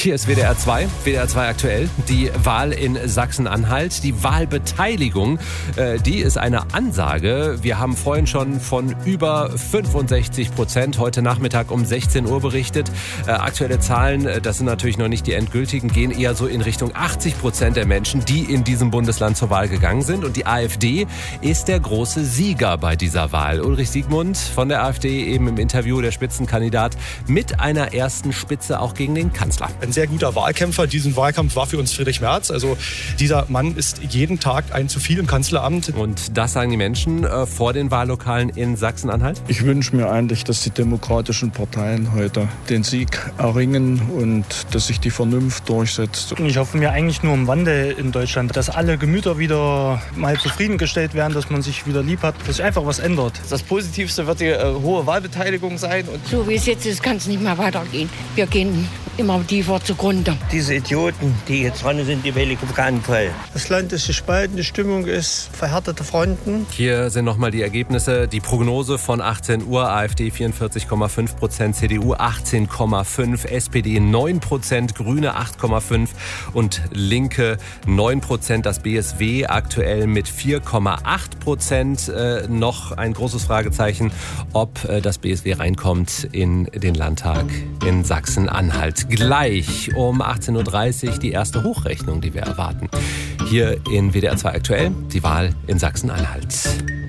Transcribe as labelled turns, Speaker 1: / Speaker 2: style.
Speaker 1: Hier ist WDR 2, WDR 2 aktuell, die Wahl in Sachsen-Anhalt. Die Wahlbeteiligung, die ist eine Ansage. Wir haben vorhin schon von über 65% heute Nachmittag um 16 Uhr berichtet. Aktuelle Zahlen, das sind natürlich noch nicht die endgültigen, gehen eher so in Richtung 80% der Menschen, die in diesem Bundesland zur Wahl gegangen sind. Und die AfD ist der große Sieger bei dieser Wahl. Ulrich Siegmund von der AfD, eben im Interview der Spitzenkandidat mit einer ersten Spitze auch gegen den Kanzler.
Speaker 2: Ein sehr guter Wahlkämpfer. Diesen Wahlkampf war für uns Friedrich Merz. Also dieser Mann ist jeden Tag ein zu viel im Kanzleramt.
Speaker 1: Und das sagen die Menschen vor den Wahllokalen in Sachsen-Anhalt?
Speaker 3: Ich wünsche mir eigentlich, dass die demokratischen Parteien heute den Sieg erringen und dass sich die Vernunft durchsetzt.
Speaker 4: Ich hoffe mir eigentlich nur einen Wandel in Deutschland, dass alle Gemüter wieder mal zufriedengestellt werden, dass man sich wieder lieb hat, dass sich einfach was ändert.
Speaker 5: Das Positivste wird die hohe Wahlbeteiligung sein. Und
Speaker 6: so wie es jetzt ist, kann es nicht mehr weitergehen. Wir gehen immer tiefer zugrunde.
Speaker 7: Diese Idioten, die jetzt dran sind, die wähle ich auf keinen Fall.
Speaker 8: Das Land ist gespalten, die Stimmung ist verhärtete Fronten.
Speaker 1: Hier sind nochmal die Ergebnisse. Die Prognose von 18 Uhr, AfD 44,5%, CDU 18,5%, SPD 9%, Grüne 8,5% und Linke 9%. Das BSW aktuell mit 4,8%. Noch ein großes Fragezeichen, ob das BSW reinkommt in den Landtag in Sachsen-Anhalt. Gleich um 18.30 Uhr die erste Hochrechnung, die wir erwarten. Hier in WDR 2 aktuell, die Wahl in Sachsen-Anhalt.